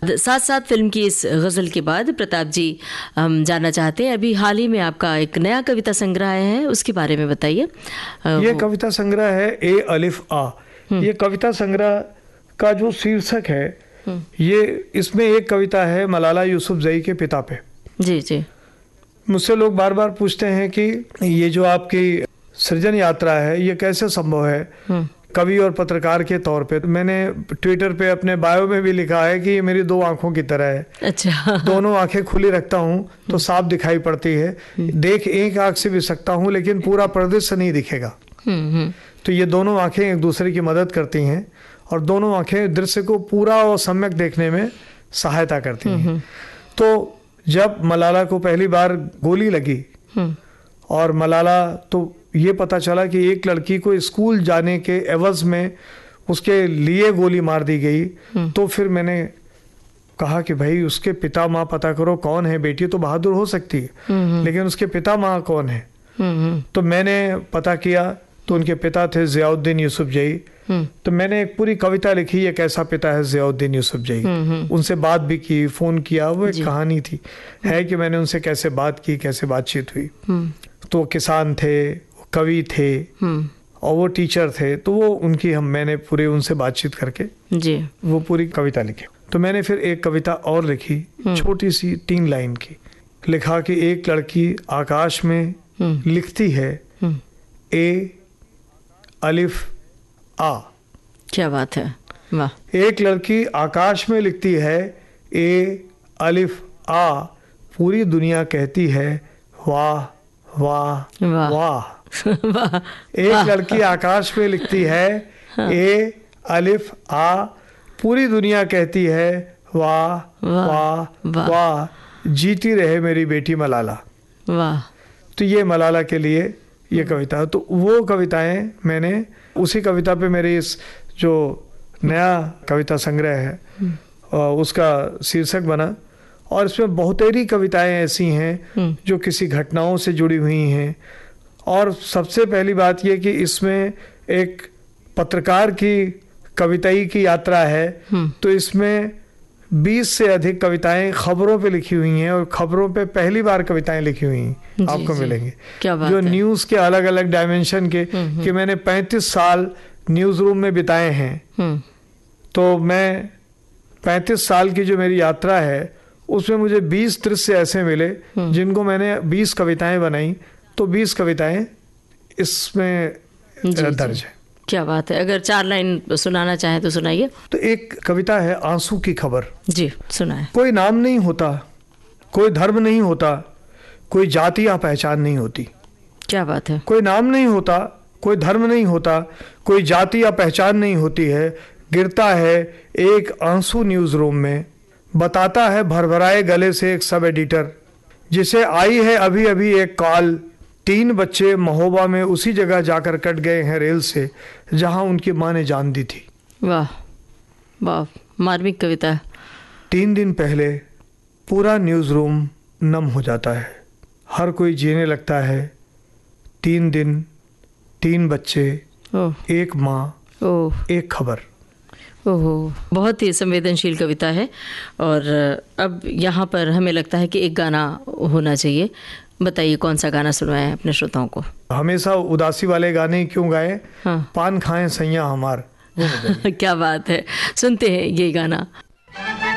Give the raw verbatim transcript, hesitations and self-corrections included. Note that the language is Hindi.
साथ साथ फिल्म की इस गज़ल के बाद प्रताप जी हम जानना चाहते हैं, अभी हाल ही में आपका एक नया कविता संग्रह है, उसके बारे में बताइए। ये कविता संग्रह है ए अलिफ आ। ये कविता संग्रह का जो शीर्षक है, ये इसमें एक कविता है मलाला यूसुफजई के पिता पे। जी जी। मुझसे लोग बार बार पूछते हैं कि ये जो आपकी सृजन यात्रा है ये कैसे संभव है कवि और पत्रकार के तौर पे। मैंने ट्विटर पे अपने बायो में भी लिखा है कि ये मेरी दो आंखों की तरह है। अच्छा। दोनों आंखें खुली रखता हूँ तो साफ दिखाई पड़ती है, देख एक आंख से भी सकता हूँ लेकिन पूरा परिदृश्य नहीं दिखेगा। तो ये दोनों आंखें एक दूसरे की मदद करती हैं और दोनों आंखें दृश्य को पूरा और सम्यक देखने में सहायता करती हैं। तो जब मलाला को पहली बार गोली लगी और मलाला तो ये पता चला कि एक लड़की को स्कूल जाने के एवज में उसके लिए गोली मार दी गई, तो फिर मैंने कहा कि भाई उसके पिता माँ पता करो कौन है। बेटी तो बहादुर हो सकती है लेकिन उसके पिता माँ कौन है। तो मैंने पता किया तो उनके पिता थे ज़ियाउद्दीन यूसुफजई। तो मैंने एक पूरी कविता लिखी, ये कैसा पिता है ज़ियाउद्दीन यूसुफजई। उनसे बात भी की, फोन किया, वो एक कहानी थी है कि मैंने उनसे कैसे बात की, कैसे बातचीत हुई। तो वो किसान थे, कवि थे और वो टीचर थे। तो वो उनकी हम मैंने पूरे उनसे बातचीत करके जी वो पूरी कविता लिखी। तो मैंने फिर एक कविता और लिखी, छोटी सी तीन लाइन की। लिखा कि एक लड़की आकाश में लिखती है ए अलिफ आ। क्या बात है, वाह। एक लड़की आकाश में लिखती है ए अलिफ आ, पूरी दुनिया कहती है वाह वाह वाह। एक लड़की आकाश में लिखती है ए अलिफ आ, पूरी दुनिया कहती है वाह वाह वाह, जीती रहे मेरी बेटी मलाला। वाह। तो ये मलाला के लिए ये कविता। तो वो कविताएं मैंने उसी कविता पे मेरे इस जो नया कविता संग्रह है उसका शीर्षक बना। और इसमें बहुतेरी कविताएं ऐसी हैं जो किसी घटनाओं से जुड़ी हुई हैं। और सबसे पहली बात यह कि इसमें एक पत्रकार की कविताई की यात्रा है। तो इसमें बीस से अधिक कविताएं खबरों पे लिखी हुई हैं और खबरों पे पहली बार कविताएं लिखी हुई हैं आपको मिलेंगे, जो न्यूज़ के अलग अलग डायमेंशन के। कि मैंने पैंतीस साल न्यूज़ रूम में बिताए हैं। तो मैं पैंतीस साल की जो मेरी यात्रा है उसमें मुझे बीस दृश्य ऐसे मिले जिनको मैंने बीस कविताएं बनाई। तो बीस कविताएं इसमें दर्ज है। क्या बात है। अगर चार लाइन सुनाना चाहें तो सुनाइए। तो एक कविता है आंसू की खबर। जी सुनाए। कोई नाम नहीं होता, कोई धर्म नहीं होता, कोई जाति या पहचान नहीं होती। क्या बात है। कोई नाम नहीं होता, कोई धर्म नहीं होता, कोई जाति या पहचान नहीं होती है। गिरता है एक आंसू न्यूज रूम में, बताता है भरभराए गले से एक सब एडिटर, जिसे आई है अभी अभी एक कॉल। तीन बच्चे महोबा में उसी जगह जाकर कट गए हैं रेल से जहां उनकी माँ ने जान दी थी। वाह वाह, मार्मिक कविता। तीन दिन पहले पूरा न्यूज़ रूम नम हो जाता है, हर कोई जीने लगता है। तीन दिन, तीन बच्चे, एक माँ, एक खबर। ओहो, बहुत ही संवेदनशील कविता है। और अब यहाँ पर हमें लगता है कि एक गाना होना चाहिए। बताइए कौन सा गाना सुनवाएं अपने श्रोताओं को। हमेशा उदासी वाले गाने क्यों गाएं। हाँ। पान खाएं सैया हमार। क्या बात है, सुनते हैं ये गाना।